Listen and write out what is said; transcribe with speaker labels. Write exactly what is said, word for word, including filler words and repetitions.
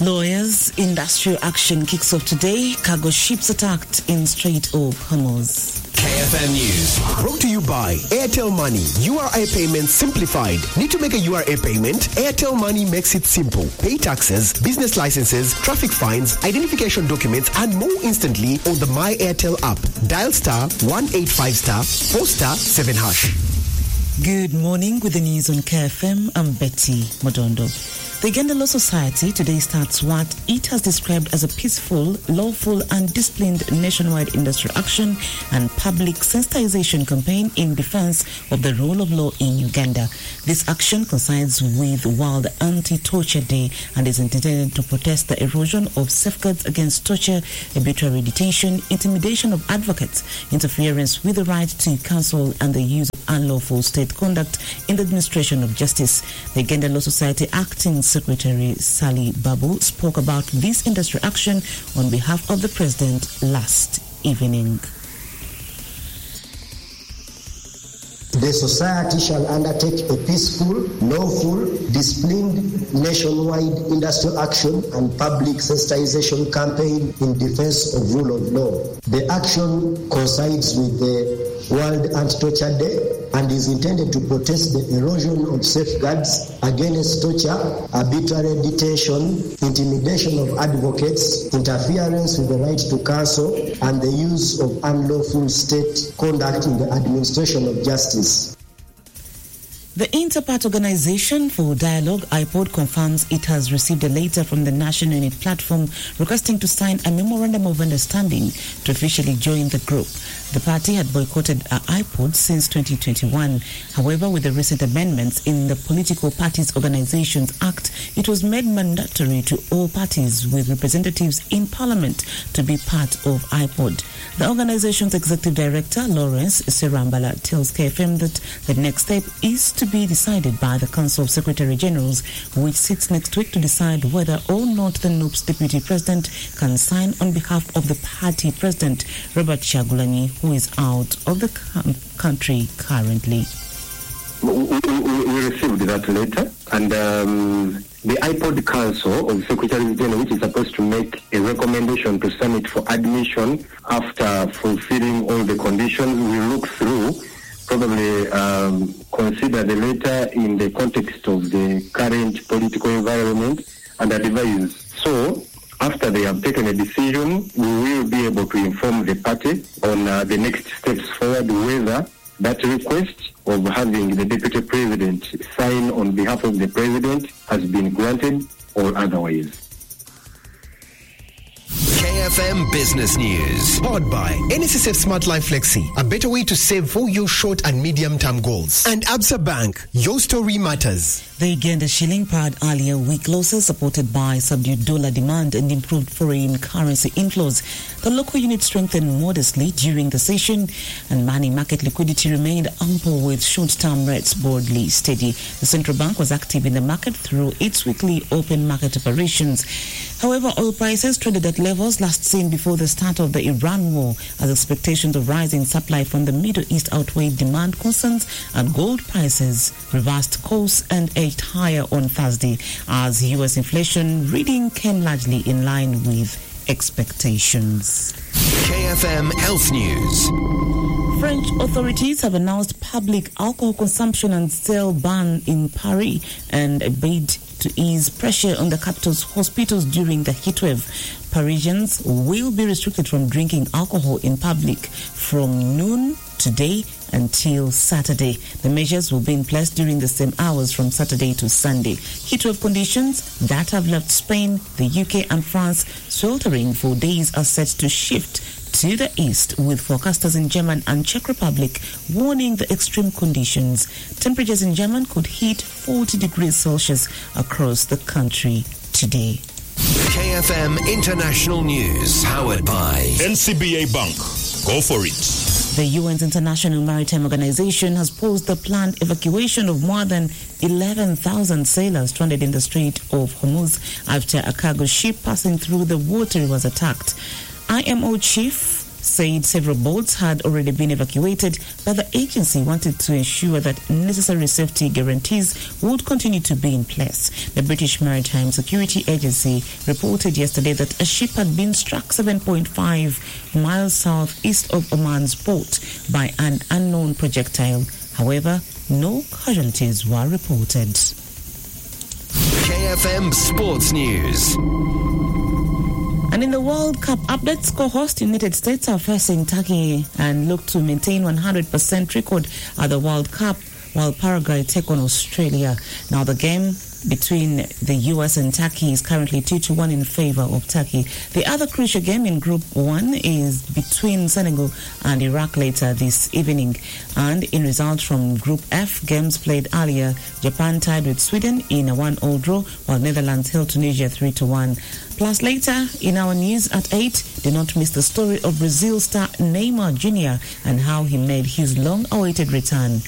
Speaker 1: Lawyers, industrial action kicks off today. Cargo ships attacked in Strait of Hormuz.
Speaker 2: K F M News.
Speaker 3: Brought to you by Airtel Money. U R A payment simplified. Need to make a U R A payment? Airtel Money makes it simple. Pay taxes, business licenses, traffic fines, identification documents, and more instantly on the My Airtel app. Dial star one eight five star four star seven hash.
Speaker 1: Good morning with the news on K F M. I'm Betty Modondo. The Uganda Law Society today starts what it has described as a peaceful, lawful and disciplined nationwide industrial action and public sensitization campaign in defense of the rule of law in Uganda. This action coincides with World Anti-Torture Day and is intended to protest the erosion of safeguards against torture, arbitrary detention, intimidation of advocates, interference with the right to counsel and the use of unlawful state conduct in the administration of justice. The Uganda Law Society acting Secretary Sally Babu spoke about this industrial action on behalf of the President last evening.
Speaker 4: The society shall undertake a peaceful, lawful, disciplined, nationwide industrial action and public sensitization campaign in defense of rule of law. The action coincides with the World Anti-Torture Day and is intended to protest the erosion of safeguards against torture, arbitrary detention, intimidation of advocates, interference with the right to counsel, and the use of unlawful state conduct in the administration of justice.
Speaker 1: The Interpart Organization for Dialogue, I P O D, confirms it has received a letter from the National Unit Platform requesting to sign a memorandum of understanding to officially join the group. The party had boycotted I P O D since twenty twenty-one. However, with the recent amendments in the Political Parties Organizations Act, it was made mandatory to all parties with representatives in Parliament to be part of I P O D. The organization's executive director, Lawrence Serambala, tells K F M that the next step is to be decided by the Council of Secretary Generals, which sits next week to decide whether or not the N U P's deputy president can sign on behalf of the party president, Robert Kyagulanyi, who is out of the country currently.
Speaker 5: We, we, we received that letter, and um, the I P O D Council of Secretary General, which is supposed to make a recommendation to Summit for admission after fulfilling all the conditions, we look through, probably um, consider the letter in the context of the current political environment and advise. So, after they have taken a decision, we will be able to inform the party on uh, the next steps forward, whether that request of having the deputy president sign on behalf of the president has been granted or otherwise.
Speaker 2: K F M Business News.
Speaker 3: Powered by N S S F Smart Life Flexi, a better way to save for your short and medium-term goals. And Absa Bank, your story matters.
Speaker 1: The Uganda shilling pared earlier week losses supported by subdued dollar demand and improved foreign currency inflows. The local unit strengthened modestly during the session, and money market liquidity remained ample with short-term rates broadly steady. The central bank was active in the market through its weekly open market operations. However, oil prices traded at levels last seen before the start of the Iran war as expectations of rising supply from the Middle East outweighed demand concerns, and gold prices reversed course and edged higher on Thursday as U S inflation reading came largely in line with expectations.
Speaker 2: K F M Health News.
Speaker 1: French authorities have announced public alcohol consumption and sale ban in Paris and a bid to ease pressure on the capital's hospitals during the heatwave. Parisians will be restricted from drinking alcohol in public from noon today until Saturday. The measures will be in place during the same hours from Saturday to Sunday. Heatwave conditions that have left Spain, the U K and France sweltering for days are set to shift to the east, with forecasters in Germany and Czech Republic warning the extreme conditions. Temperatures in Germany could hit forty degrees Celsius across the country today.
Speaker 2: K F M International News, powered by
Speaker 6: N C B A Bank. Go for it.
Speaker 1: The U N's International Maritime Organization has paused the planned evacuation of more than eleven thousand sailors stranded in the Strait of Hormuz after a cargo ship passing through the water was attacked. I M O chief said several boats had already been evacuated, but the agency wanted to ensure that necessary safety guarantees would continue to be in place. The British Maritime Security Agency reported yesterday that a ship had been struck seven point five miles southeast of Oman's port by an unknown projectile. However, no casualties were reported.
Speaker 2: K F M Sports News.
Speaker 1: And in the World Cup updates, co-host United States are facing Turkey and look to maintain one hundred percent record at the World Cup, while Paraguay take on Australia. Now the game between the U S and Turkey is currently two to one in favor of Turkey. The other crucial game in Group one is between Senegal and Iraq later this evening. And in results from Group F, games played earlier, Japan tied with Sweden in a one all draw, while Netherlands held Tunisia three to one. Plus later in our news at eight, do not miss the story of Brazil star Neymar Junior and how he made his long-awaited return